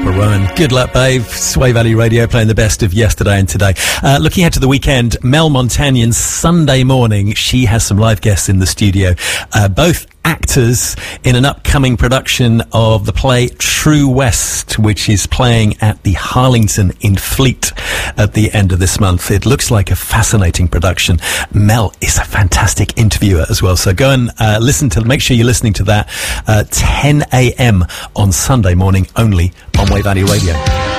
Emma Rowan. Good luck, babe. Sway Valley Radio playing the best of yesterday and today. Looking ahead to the weekend, Mel Montagnon, Sunday morning. She has some live guests in the studio. Both actors in an upcoming production of the play True West, which is playing at the Harlington in Fleet at the end of this month. It looks like a fascinating production. Mel is a fantastic interviewer as well. So go and make sure you're listening to that 10 a.m. on Sunday morning only on Way Valley Radio.